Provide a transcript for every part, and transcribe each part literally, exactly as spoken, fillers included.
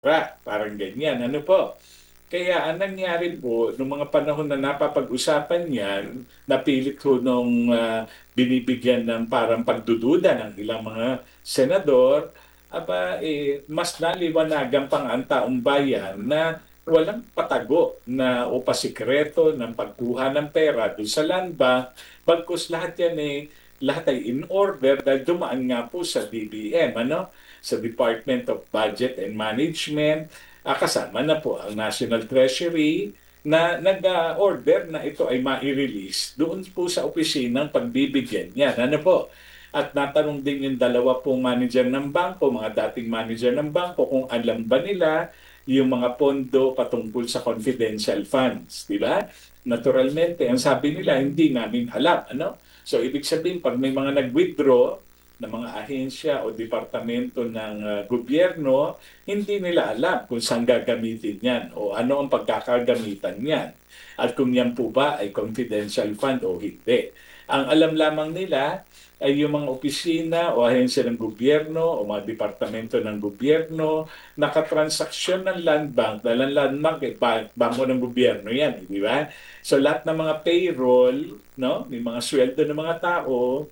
Ra, parang ganyan. Ano po? Kaya ang nangyari po, nung mga panahon na napapag-usapan yan, napilit ho nung ah, binibigyan ng parang pagdududa ng ilang mga senador, aba, eh, mas naliwanagan pang ang taong bayan na walang patago na o pasikreto ng pagkuha ng pera doon sa land bank, bagkus lahat yan eh, lahat ay in order dahil dumaan nga po sa D B M, ano? Sa Department of Budget and Management, ah, kasama na po ang National Treasury na nag-order na ito ay ma-release doon po sa opisinang pagbibigyan niya. Ano po? At natanong din yung dalawa pong manager ng bangko, mga dating manager ng bangko, kung alam ba nila yung mga pondo patungkol sa confidential funds, di ba? Naturalmente, ang sabi nila, hindi namin alam. Ano? So, ibig sabihin, pag may mga nag-withdraw, ng mga ahensya o departamento ng uh, gobyerno, hindi nila alam kung saan gagamitin yan o ano ang pagkakagamitan niyan. At kung yan po ba ay confidential fund o hindi. Ang alam lamang nila ay yung mga opisina o ahensya ng gobyerno o mga departamento ng gobyerno nakatransaksyon ng land bank dahil ang land bank eh, bangko ng gobyerno yan, di ba? So lahat ng mga payroll, no, yung mga sweldo ng mga tao,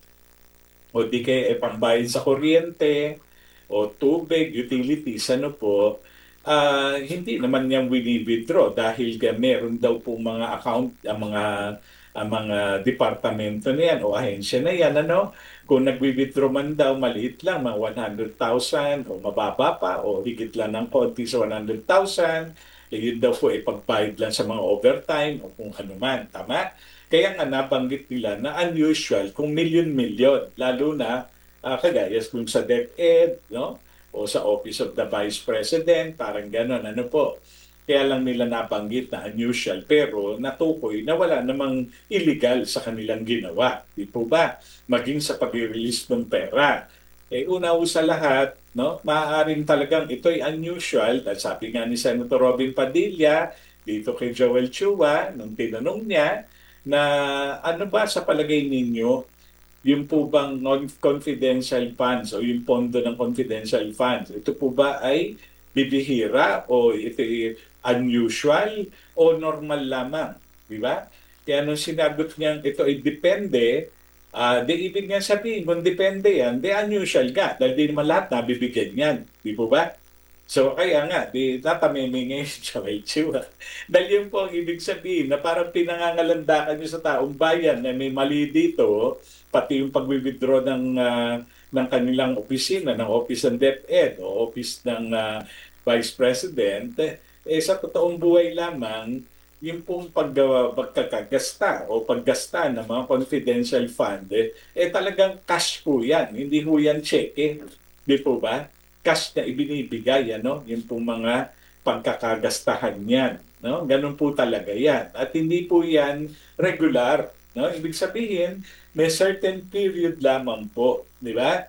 o di kaya eh, pambayad sa kuryente o tubig, utilities, ano po, ah, hindi naman niyang wini-withdraw dahil ka meron daw po mga account, ang mga ang mga departamento na yan o ahensya na yan, ano? Kung nagwi-withdraw man daw, maliit lang, mga one hundred thousand o mababa pa o higit lang ng konti sa one hundred thousand, eh, yun daw po ipagbayad lang sa mga overtime o kung ano man. Tama? Kaya nga nabanggit nila na unusual kung milyon-milyon, lalo na uh, kagaya kung sa DepEd, no? O sa Office of the Vice President, parang gano'n, ano po. Kaya lang nila nabanggit na unusual, pero natukoy na wala namang illegal sa kanilang ginawa. Di po ba? Maging sa pag-release ng pera. Eh, una sa lahat, no? Maaaring talagang ito ay unusual, dahil sabi nga ni Senator Robin Padilla, dito kay Joel Chua, nung tinanong niya, na ano ba sa palagay ninyo yung po bang non-confidential funds o yung pondo ng confidential funds, ito po ba ay bibihira o ito ay unusual o normal lamang? Di ba? Kaya nung sinagot niyang ito ay depende, ah di ibig nga sabihin, kung depende yan, di unusual ka dahil di naman lahat nabibigyan yan. Di po ba? So kaya nga, di tatamimi ngayon siya may tsura. Dahil yun po ang ibig sabihin na parang pinangangalandakan nyo sa taong bayan na may mali dito, pati yung pag-withdraw ng, ah, ng kanilang opisina, ng Office ng DepEd o Office ng ah, Vice President, eh sa totoong buhay lamang, yung pong paggawa, pagkakagasta o paggasta ng mga confidential fund, eh, eh talagang cash po yan, hindi po yan cheque. Di po ba? Cash na ibinibigay, ano, yung pong mga pagkakagastahan niyan. No? Ganun po talaga yan. At hindi po yan regular. No? Ibig sabihin, may certain period lamang po. Di ba?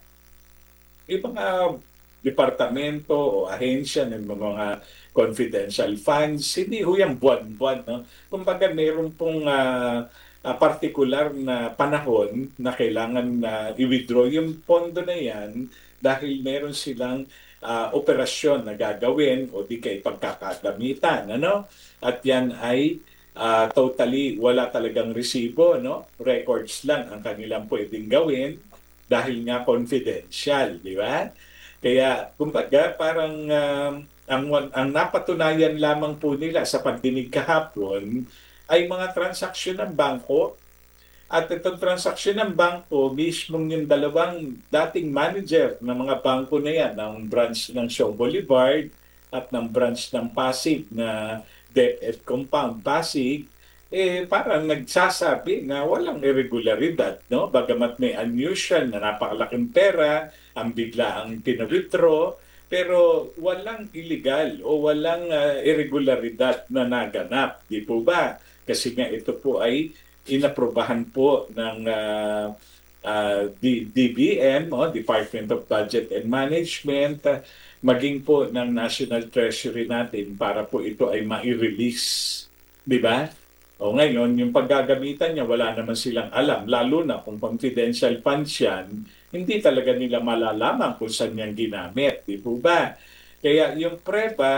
Yung mga departamento o ahensya ng mga confidential funds, hindi ho yan buwan-buwan. No? Kumbaga, meron pong ah, ah, particular na panahon na kailangan na i-withdraw yung pondo na yan dahil meron silang ah, operasyon na gagawin o di kay pagkakagamitan. Ano? At yan ay ah, totally wala talagang resibo, no? Records lang ang kanilang pwedeng gawin dahil nga confidential, di ba? Kaya, kumbaga, parang um, ang, ang napatunayan lamang po nila sa pagdinig kahapon ay mga transaksyon ng bangko. At itong transaksyon ng bangko, mismong yung dalawang dating manager ng mga bangko na yan, ng branch ng Shaw Boulevard at ng branch ng Pasig na DepEd Compound Pasig, eh parang nagsasabi na walang irregularidad, no? Bagamat may unusual na napakalaking pera, ang bigla ang pinawithdraw, pero walang illegal o walang uh, irregularidad na naganap, di po ba? Kasi nga ito po ay inaprobahan po ng uh, uh, D- DBM, oh, Department of Budget and Management, uh, maging po ng National Treasury natin para po ito ay ma-release. Di ba? O ngayon, yung paggagamitan niya, wala naman silang alam. Lalo na kung confidential funds yan, hindi talaga nila malalaman kung saan yan ginamit. Di po ba? Kaya yung preba